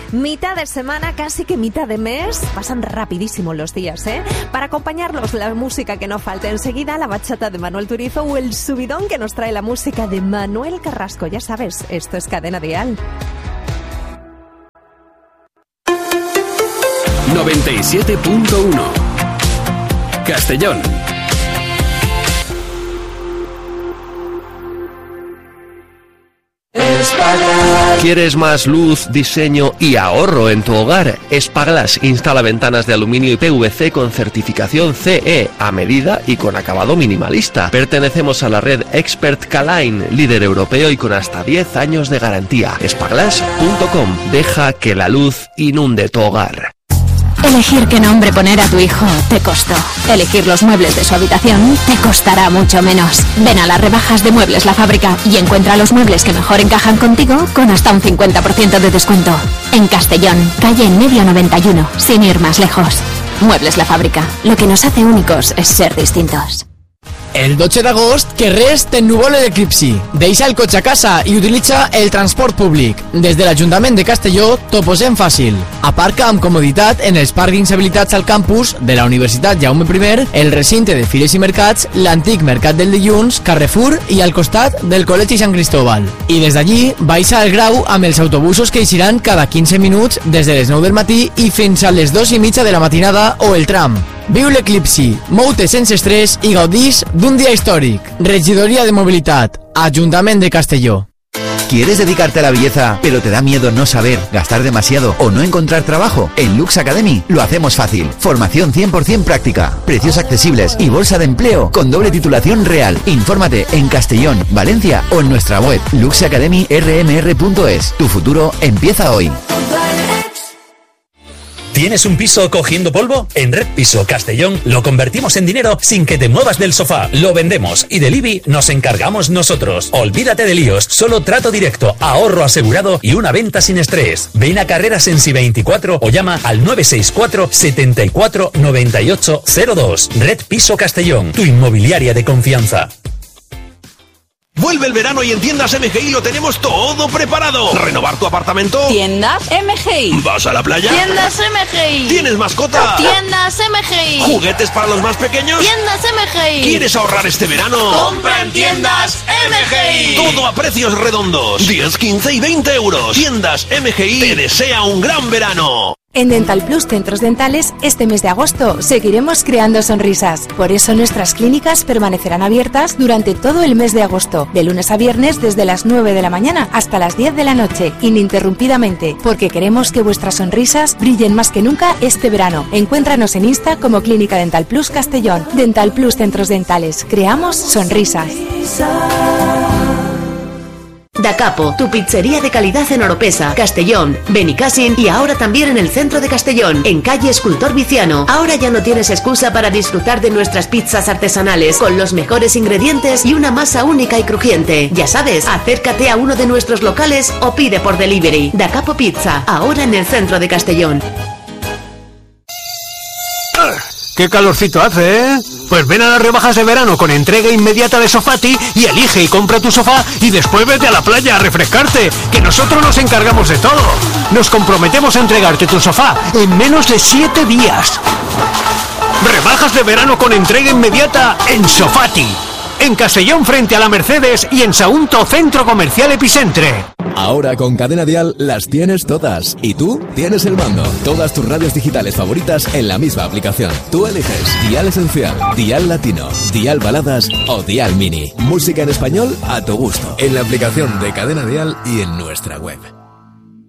Mitad de semana, casi que mitad de mes. Pasan rapidísimo los días, ¿eh? Para acompañarlos, la música que no falta enseguida, la bachata de Manuel Turizo o el subidón que nos trae la música de Manuel Carrasco. Ya sabes, esto es Cadena Dial. 97.1 Castellón. ¿Quieres más luz, diseño y ahorro en tu hogar? Spaglass instala ventanas de aluminio y PVC con certificación CE a medida y con acabado minimalista. Pertenecemos a la red Expert K-Line, líder europeo y con hasta 10 años de garantía. Spaglass.com. Deja que la luz inunde tu hogar. Elegir qué nombre poner a tu hijo te costó. Elegir los muebles de su habitación te costará mucho menos. Ven a las rebajas de Muebles La Fábrica y encuentra los muebles que mejor encajan contigo con hasta un 50% de descuento. En Castellón, calle en Medio 91, sin ir más lejos. Muebles La Fábrica. Lo que nos hace únicos es ser distintos. El 12 d'agost, que res t'ennuvole l'eclipsi. Deixa el cotxe a casa i utilitza el transport públic. Des de l'Ajuntament de Castelló t'ho posem fàcil. Aparca amb comoditat en els pàrquings habilitats al campus de la Universitat Jaume I, el recinte de Fires i Mercats, l'antic Mercat del Dilluns, Carrefour i al costat del Col·legi Sant Cristóbal. I des d'allí baixa al Grau amb els autobusos que eixiran cada 15 minuts des de les 9 del matí i fins a les 2:30 de la matinada o el tram. Viu l'eclipsi, mou-te sense estrès i gaudís d'un dia històric. Regidoria de Mobilitat, Ajuntament de Castelló. ¿Quieres dedicarte a la belleza, pero te da miedo no saber, gastar demasiado o no encontrar trabajo? En Lux Academy lo hacemos fácil. Formación 100% práctica, precios accesibles y bolsa de empleo con doble titulación real. Infórmate en Castellón, Valencia o en nuestra web luxacademyrmr.es. Tu futuro empieza hoy. ¿Tienes un piso cogiendo polvo? En Red Piso Castellón lo convertimos en dinero sin que te muevas del sofá. Lo vendemos y del IBI nos encargamos nosotros. Olvídate de líos, solo trato directo, ahorro asegurado y una venta sin estrés. Ven a Carreras en Si 24 o llama al 964 74 98 02. Red Piso Castellón, tu inmobiliaria de confianza. Vuelve el verano y en Tiendas MGI lo tenemos todo preparado. ¿Renovar tu apartamento? Tiendas MGI. ¿Vas a la playa? Tiendas MGI. ¿Tienes mascota? Tiendas MGI. ¿Juguetes para los más pequeños? Tiendas MGI. ¿Quieres ahorrar este verano? ¡Compra en Tiendas MGI! Todo a precios redondos. 10, 15 y 20 euros. Tiendas MGI te desea un gran verano. En Dental Plus Centros Dentales, este mes de agosto seguiremos creando sonrisas. Por eso nuestras clínicas permanecerán abiertas durante todo el mes de agosto, de lunes a viernes desde las 9 de la mañana hasta las 10 de la noche, ininterrumpidamente, porque queremos que vuestras sonrisas brillen más que nunca este verano. Encuéntranos en Insta como Clínica Dental Plus Castellón. Dental Plus Centros Dentales, creamos sonrisas. Da Capo, tu pizzería de calidad en Oropesa, Castellón, Benicàssim y ahora también en el centro de Castellón, en calle Escultor Viciano. Ahora ya no tienes excusa para disfrutar de nuestras pizzas artesanales con los mejores ingredientes y una masa única y crujiente. Ya sabes, acércate a uno de nuestros locales o pide por delivery. Da Capo Pizza, ahora en el centro de Castellón. ¡Qué calorcito hace, eh! Pues ven a las rebajas de verano con entrega inmediata de Sofati y elige y compra tu sofá y después vete a la playa a refrescarte, que nosotros nos encargamos de todo. Nos comprometemos a entregarte tu sofá en menos de 7 días. Rebajas de verano con entrega inmediata en Sofati. En Castellón frente a la Mercedes y en Sagunto Centro Comercial Epicentre. Ahora con Cadena Dial las tienes todas y tú tienes el mando. Todas tus radios digitales favoritas en la misma aplicación. Tú eliges Dial Esencial, Dial Latino, Dial Baladas o Dial Mini. Música en español a tu gusto. En la aplicación de Cadena Dial y en nuestra web.